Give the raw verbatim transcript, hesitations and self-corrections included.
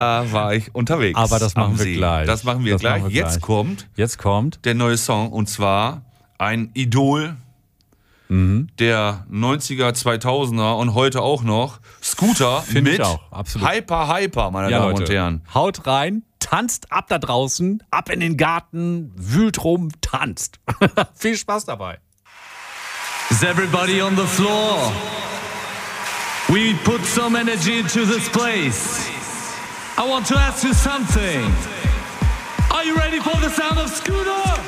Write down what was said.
Da war ich unterwegs. Aber das machen wir See. gleich. Das machen wir Das gleich. machen wir Jetzt gleich. kommt Jetzt kommt der neue Song und zwar ein Idol mhm. der neunziger, zweitausender und heute auch noch. Scooter Find mit ich auch, absolut. Hyper Hyper, meine ja, Damen Leute, und Herren. haut rein, tanzt ab da draußen, ab in den Garten, wühlt rum, tanzt. Viel Spaß dabei. Is everybody on the floor? We put some energy into this place. I want to ask you something. Are you ready for the sound of Scooter?